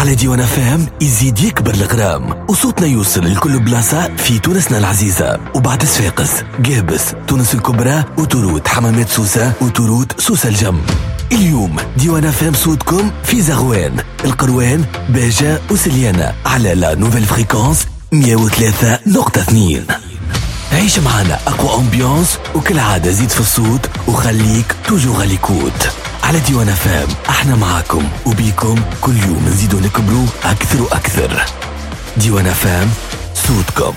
على ديوان فام يزيد يكبر الغرام وصوتنا يوصل لكل بلاصة في تونسنا العزيزة. وبعد صفاقس، قابس، تونس الكبرى، وتورود، حمامات سوسة، وتورود سوسة الجم. اليوم ديوان فام صوتكم في زغوان، القروان، باجة وسليانة على لا نوفيل فريكونس 103.2. عيش معنا أقوى أمبيانس، وكل عادة زيد في الصوت وخليك توجو غاليكوت. على ديوان فام احنا معاكم وبيكم كل يوم نزيدو نكبروا أكثر وأكثر. ديوان فام صوتكم.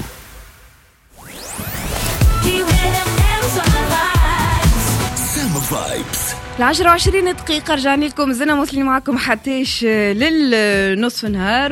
سامو فايبس 10:20 دقيقة. رجعني لكم زنا موصلين معكم حتىش للنصف نهار،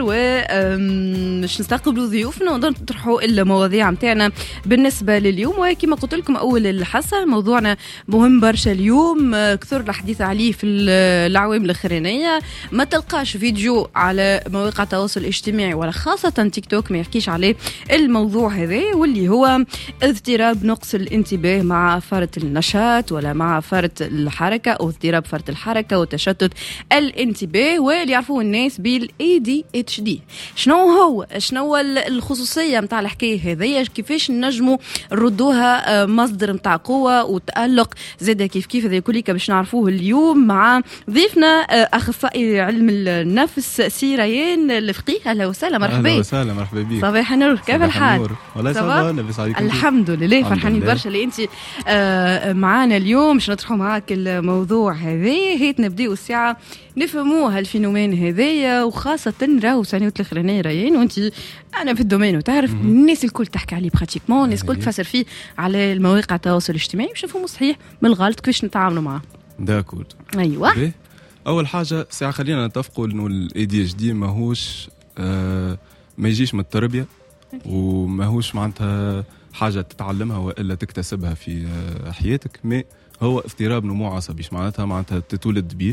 ومش نستقبلوا ضيوفنا ونطرحوا المواضيع متاعنا بالنسبة لليوم. وكما قلت لكم أول الحصة موضوعنا مهم برشا اليوم، كثر الحديث عليه في الأعوام الأخرانية. ما تلقاش فيديو على مواقع التواصل الاجتماعي ولا خاصة تيك توك ما يحكيش عليه الموضوع هذا، واللي هو اضطراب نقص الانتباه مع فرط النشاط ولا مع فرط الحركة أو اضطراب فرط الحركة وتشتت الانتباه، واللي يعرفوه الناس بالADHD. شنو الخصوصية متاع الحكاية هذه؟ كيفاش نجموا نردوها مصدر متاع قوة وتألق زادة كيف هذا كليك باش نعرفوه اليوم مع ضيفنا أخصائي علم النفس سي ريان الفقيه. أهلا وسهلا، مرحبا. أهلا وسهلا، مرحبا بك. صباح النور، كيف الحال؟ والله صباح لاباس عليكم. الحمد لله، فرحانين برشا اللي أنت معانا اليوم باش نطرحوا معاك الموضوع هذا. هيت نبداو الساعة نفهموها الفينومين هذايا، وخاصة راهو سنوات الأخرانية ريان وأنت أنا في الدومين وتعرف الناس الكل تحكي عليه براتيكمون، الناس الكل تفسر فيه على المواقع التواصل الاجتماعي باش نفهموا صحيح من الغلط كيفاش نتعاملوا معاه. داكور. أيوة. أول حاجة ساعة خلينا نتفقوا إنه الADHD ماهوش ما يجيش من التربية، وماهوش معناتها حاجة تتعلمها وإلا تكتسبها في حياتك، ما هو اضطراب نمو عصبي. معناتها تتولد به،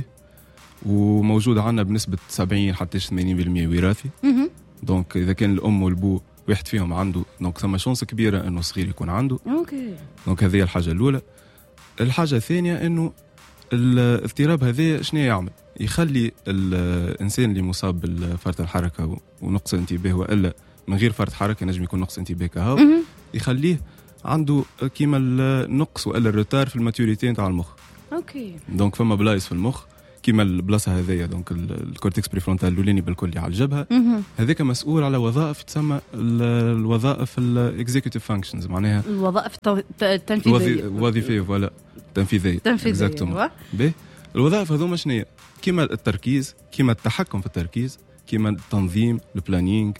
وموجود عنا بنسبة 70 حتى 80% وراثي. دونك إذا كان الأم والبو واحد فيهم عنده، دونك ثم شانس كبيرة إنه صغير يكون عنده. أوكي. دونك هذه الحاجة الأولى. الحاجة الثانية إنه الاضطراب هذا شنو يعمل؟ يخلي الإنسان اللي مصاب بالفرط الحركة ونقص الانتباه، وإلا من غير فرط حركة نجم يكون نقص انتباه كهو، يخليه عنده كيما النقص وإلا الروتار في الماتوريتي نتاع المخ. اوكي. دونك فما بلايص في المخ كيما البلاصه هذيا، دونك الكورتكس بريفرونتال الاولاني بالكل على الجبهه، هذاك مسؤول على وظائف تسمى الوظائف الاكزيكوتيف فانكشنز، معناها الوظائف التنفيذيه. وظيفيه ولا تنفيذيه. اكزاكتومون. الوظائف هذوما شنو؟ كيما التركيز، كيما التحكم في التركيز، كيما التنظيم، البلانينج،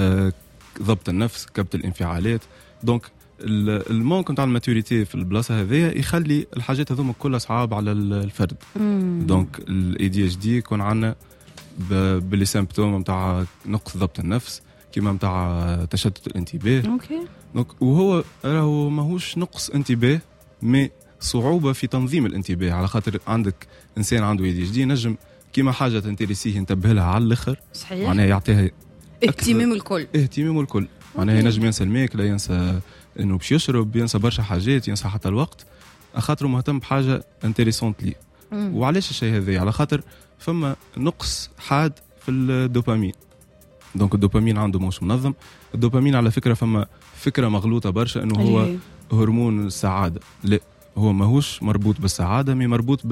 ضبط النفس، كبت الانفعالات. دونك المونك نتاع الماتوريتي في البلاصه هذيا يخلي الحاجات هذوما كلها صعاب على الفرد. دونك الADHD يكون عندنا باللي سيمبتوم نتاع نقص ضبط النفس، كيما نتاع تشتت الانتباه. اوكي. دونك وهو راهو ماهوش نقص انتباه، مي صعوبه في تنظيم الانتباه، على خاطر عندك انسان عنده ADHD نجم كيما حاجه تنتريسيه ينتبه لها على الاخر، صحيح، معناها يعطيها اهتمام الكل. معناها ينجم ينسى الماكله، ينسى انه باش يشرب، ينسى برشا حاجات، ينسى حتى الوقت، خاطر مهتم بحاجه انتريسونت لي. وعلاش الشيء هذا؟ على خاطر فما نقص حاد في الدوبامين. دونك الدوبامين عنده مش منظم. الدوبامين على فكره فما فكره مغلوطه برشا انه هو هرمون السعاده. لا، هو ماهوش مربوط بالسعاده، مي مربوط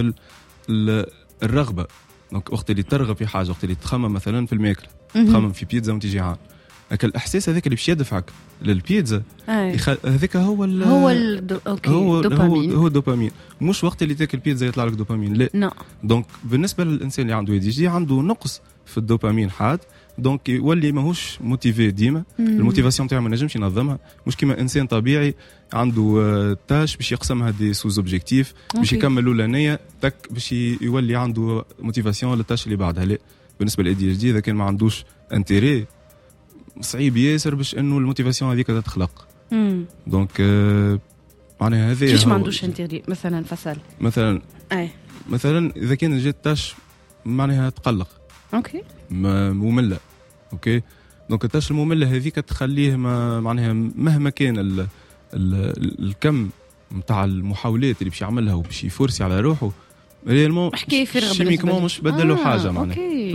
بالرغبه. دونك وقت اللي ترغب في حاجه، وقت اللي تخمم مثلا في الماكله، تخمم في بيتزا وانت جيعان، هكا الاحساس هذاك اللي باش يدفعك للبيتزا هذاك هو الدوبامين. هو الدوبامين. مش وقت اللي تاكل بيتزا يطلع لك دوبامين، لا. دونك بالنسبه للانسان اللي عنده ADHD عنده نقص في الدوبامين حاد، دونك يولي ماهوش موتيفي ديما. الموتيفاسيون تاعو ما نجمش ينظمها، مش كيما انسان طبيعي عنده تاش باش يقسمها دي سوز اوبجيكتيف باش يكمل الاولانيه تك باش يولي عنده موتيفاسيون للتاش اللي بعدها. لا، بالنسبه للADHD اذا كان ما عندوش انتيري صعيب ياسر باش انه الموتيفاسيون هذيك تتخلق. دونك معناها هذا كيش ما عندوش انتيري مثلا فصل مثلا اذا كان جات تاش معناها تقلق، اوكي، ممله. اوكي، دونك التاش الممله هذيك تخليه معناها مهما كان الكم نتاع المحاولات اللي باش يعملها وباش يفرسي على روحه ريالمون حكايه فارغه شيميكمون مش بدلوا حاجه معناها.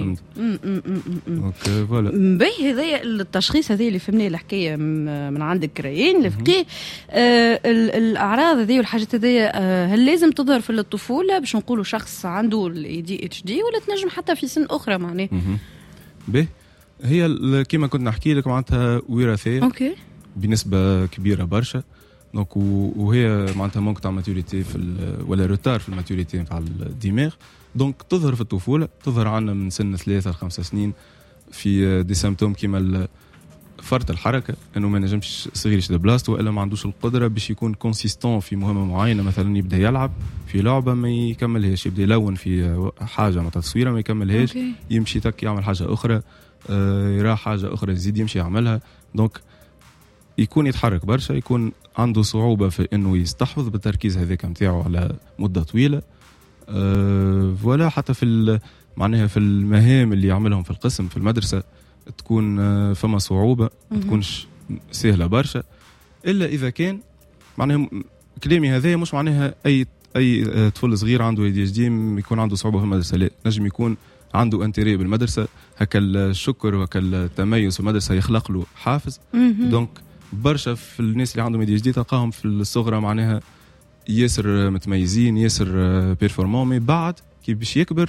اوكي فوالا باهي هذايا التشخيص هذا اللي فهمناه الحكايه من عندك ريان الفقيه. الاعراض هذه والحاجات هذه هل لازم تظهر في الطفوله باش نقولوا شخص عنده الاي دي اتش دي ولا تنجم حتى في سن اخرى معناها؟ باهي هي كيما كنت نحكي لك معناتها وراثيه اوكي بنسبه كبيره برشا. دونك وهي معناتها ممكن تاع ماتوريتي ولا روتار في الماتوريتي نتاع الدماغ. دونك تظهر في الطفوله، تظهر عندنا من سن 3 ل 5 سنين في دي سيمبتوم كيما فرط الحركه، انه ما نجمش صغير يشد بلاصته والا ما عندوش القدره باش يكون كونسيستون في مهمه معينه. مثلا يبدا يلعب في لعبه ما يكملهاش، يبدا يلون في حاجه مع تصويره ما يكملهاش، يمشي تك يعمل حاجه اخرى، يرى حاجه اخرى يزيد يمشي يعملها. دونك يكون يتحرك برشا، يكون عنده صعوبة في انه يستحفظ بالتركيز هذاك نتاعو على مدة طويلة. ولا حتى في معناها في المهام اللي يعملهم في القسم في المدرسة تكون فما صعوبة، ما تكونش سهلة برشا. الا اذا كان معناها كلامي هذا مش معناها اي طفل صغير عنده ADHD يكون عنده صعوبة في المدرسة، لا، نجم يكون عنده انتري بالمدرسة، هكا الشكر وهكا التميز في المدرسة يخلق له حافز. دونك برشا في الناس اللي عندهم ADHD تلقاهم في الصغرى معناها ياسر متميزين، ياسر بيرفورمون، مي بعد كي باش يكبر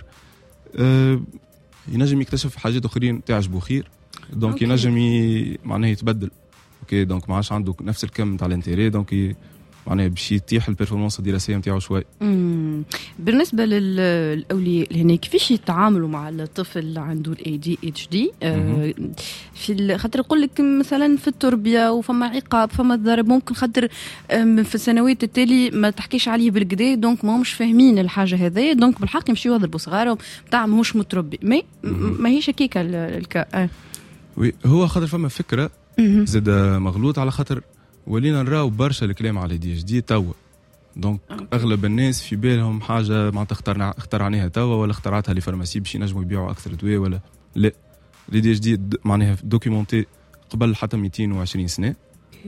ينجم يكتشف حاجات اخرين تعجبه خير. دونك ينجم معناها يتبدل. اوكي دونك ما عادش عنده نفس الكم تاع الانتري، دونك معناها باش يتيح البيرفورمانس الدراسيه نتاعو شوي. بالنسبه للاولياء هنا كيفاش يتعاملوا مع الطفل اللي عنده الاي دي اتش دي؟ في خاطر يقول لك مثلا في التربيه وفما عقاب فما ضرب، ممكن خاطر في السنوات التالي ما تحكيش عليه بالكدا، دونك ما مش فاهمين الحاجه هذه، دونك بالحق يمشيو يضربوا صغارهم بتاع ماهوش متربي. ما هيش هكاك الكا. وي هو خاطر فما فكره زاد مغلوط، على خاطر ولينا نراو برشا الكلام على دي اتش دي توا. دونك اغلب الناس في بالهم حاجه معناتها اخترعناها توا ولا اخترعتها لي فارماسي باش ينجموا يبيعوا اكثر دواء ولا لا. لي دي اتش دي معناها دوكيومونتي قبل حتى 220 سنه.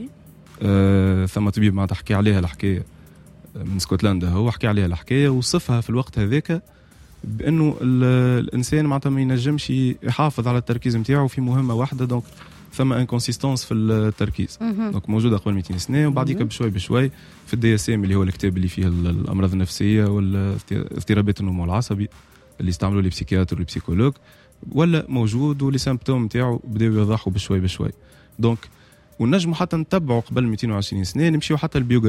ثم طبيب ما تحكي عليها الحكايه من اسكتلندا، هو حكي عليها الحكايه وصفها في الوقت هذاك بانه الانسان معناتها ما ينجمش يحافظ على التركيز نتاعو في مهمه واحده. دونك ثم انكونسيستانس في التركيز. دونك موجوده قبل 200 سنه، وبعديك بشوي بشوي في الدي اس ام اللي هو الكتاب اللي فيه الامراض النفسيه والاضطرابات النمو العصبي اللي استعملوا لي بسيكياتر ولي بسيكولوج، ولا موجود ولي سيمبتوم نتاعو بداو يوضحوا بشوي بشوي. دونك ونجموا حتى نتبعوا قبل 220 سنه، نمشيو حتى البيوغرافي